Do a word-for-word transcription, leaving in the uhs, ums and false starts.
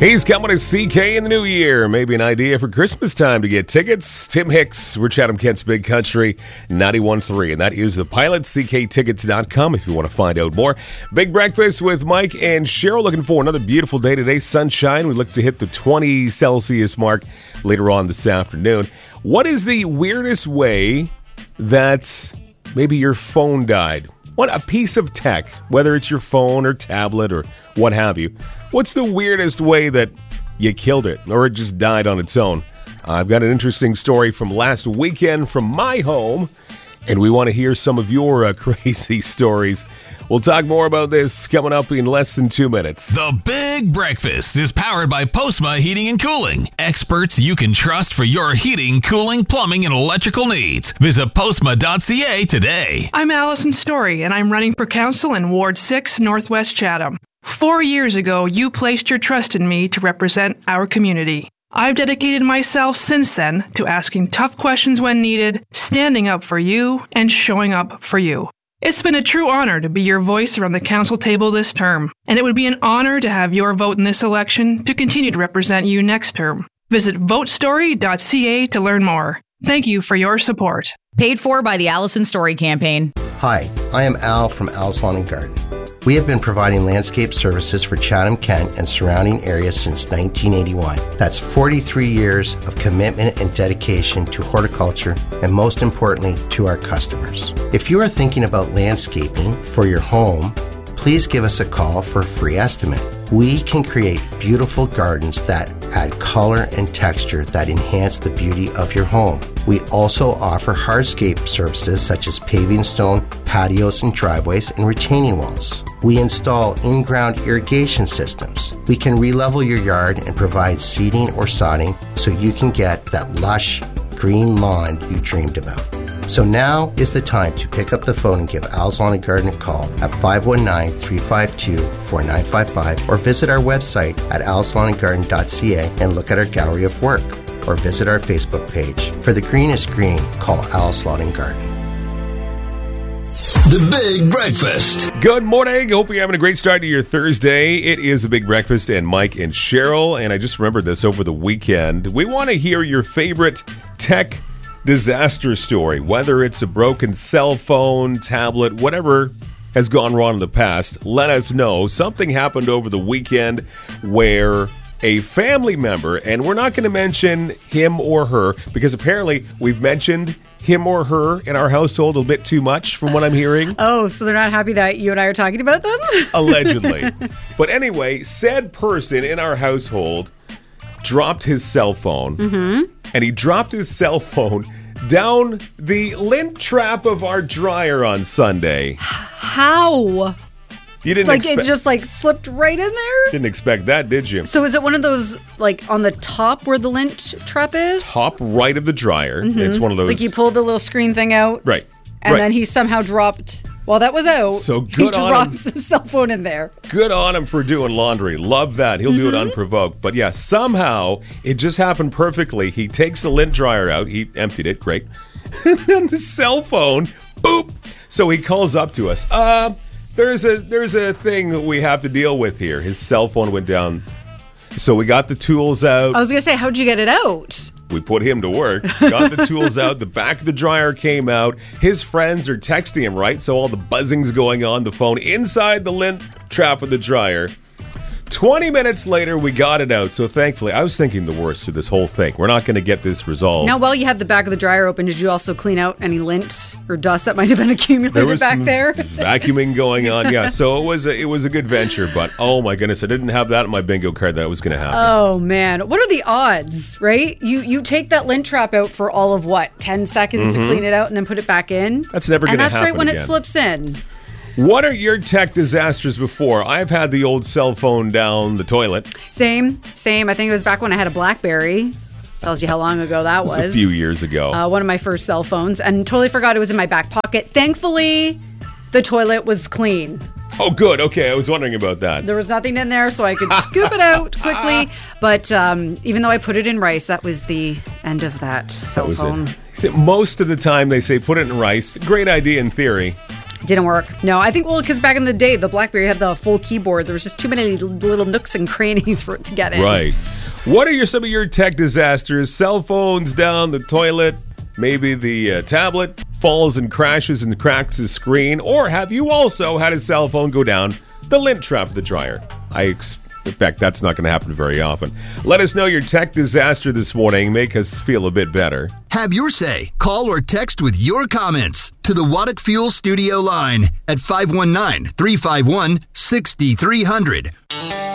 He's coming to C K in the new year. Maybe an idea for Christmas time to get tickets. Tim Hicks, we're Chatham Kent's Big Country, ninety-one point three. And that is the pilot, c k tickets dot com if you want to find out more. Big breakfast with Mike and Cheryl. Looking for another beautiful day today. Sunshine. We look to hit the twenty Celsius mark later on this afternoon. What is the weirdest way that maybe your phone died? What a piece of tech, whether it's your phone or tablet or what have you. What's the weirdest way that you killed it or it just died on its own? I've got an interesting story from last weekend from my home, and we want to hear some of your uh, crazy stories. We'll talk more about this coming up in less than two minutes. The Big Breakfast is powered by Postma Heating and Cooling. Experts you can trust for your heating, cooling, plumbing, and electrical needs. Visit postma dot c a today. I'm Allison Story, and I'm running for council in Ward six, Northwest Chatham. Four years ago, you placed your trust in me to represent our community. I've dedicated myself since then to asking tough questions when needed, standing up for you, and showing up for you. It's been a true honor to be your voice around the council table this term, and it would be an honor to have your vote in this election to continue to represent you next term. Visit vote story dot c a to learn more. Thank you for your support. Paid for by the Allison Story campaign. Hi, I am Al from Al's Lawn and Garden. We have been providing landscape services for Chatham, Kent, and surrounding areas since nineteen eighty-one. That's forty-three years of commitment and dedication to horticulture, and most importantly, to our customers. If you are thinking about landscaping for your home, please give us a call for a free estimate. We can create beautiful gardens that add color and texture that enhance the beauty of your home. We also offer hardscape services such as paving stone, patios and driveways, and retaining walls. We install in-ground irrigation systems. We can re-level your yard and provide seeding or sodding so you can get that lush green lawn you dreamed about. So now is the time to pick up the phone and give Al's Lawn and Garden a call at five one nine, three five two, four nine five five or visit our website at als lawn and garden dot c a and look at our gallery of work, or visit our Facebook page. For the greenest green, call Al's Lawn and Garden. The Big Breakfast. Good morning. Hope you're having a great start to your Thursday. It is The Big Breakfast and Mike and Cheryl, and I just remembered this over the weekend. We want to hear your favorite tech disaster story, whether it's a broken cell phone, tablet, whatever has gone wrong in the past. Let us know. Something happened over the weekend where a family member, and we're not going to mention him or her because apparently we've mentioned him or her in our household a bit too much from what I'm hearing. Oh, so they're not happy that you and I are talking about them? Allegedly. But anyway, said person in our household dropped his cell phone, mm-hmm. and he dropped his cell phone down the lint trap of our dryer on Sunday. How? You didn't like expect, it just like slipped right in there? Didn't expect that, did you? So is it one of those like on the top where the lint trap is? Top right of the dryer. Mm-hmm. It's one of those. Like you pulled the little screen thing out. Right. And right. then he somehow dropped, while that was out, so good he on dropped him. the cell phone in there. Good on him for doing laundry. Love that. He'll mm-hmm. do it unprovoked. But yeah, somehow it just happened perfectly. He takes the lint dryer out. He emptied it. Great. And then the cell phone, boop. So he calls up to us. Uh, there's a there's a thing that we have to deal with here. His cell phone went down. So we got the tools out. I was going to say, how'd you get it out? We put him to work, got the tools out, the back of the dryer came out. His friends are texting him, right? So all the buzzing's going on, the phone inside the lint trap of the dryer. twenty minutes later, we got it out. So thankfully, I was thinking the worst of this whole thing. We're not going to get this resolved. Now, while you had the back of the dryer open, did you also clean out any lint or dust that might have been accumulated there was back some there? Vacuuming going on, yeah. So it was a, it was a good venture, but oh my goodness, I didn't have that on my bingo card that was going to happen. Oh man, what are the odds, right? You you take that lint trap out for all of what, ten seconds mm-hmm. to clean it out and then put it back in? That's never going to happen. And that's right when again. it slips in. What are your tech disasters before? I've had the old cell phone down the toilet. Same, same. I think it was back when I had a BlackBerry. Tells you how long ago that was. It was a few years ago. Uh, one of my first cell phones, and totally forgot it was in my back pocket. Thankfully, the toilet was clean. Oh, good. Okay, I was wondering about that. There was nothing in there, so I could scoop it out quickly. But um, even though I put it in rice, that was the end of that cell that was phone. It. See, most of the time, they say put it in rice. Great idea in theory. Didn't work. No, I think, well, because back in the day, the BlackBerry had the full keyboard. There was just too many little nooks and crannies for it to get in. Right. What are your some of your tech disasters? Cell phones down the toilet, maybe the uh, tablet falls and crashes and cracks the screen, or have you also had a cell phone go down the lint trap of the dryer? I expect that's not going to happen very often. Let us know your tech disaster this morning. Make us feel a bit better. Have your say. Call or text with your comments to the Waddick Fuel Studio line at five one nine, three five one, six three zero zero.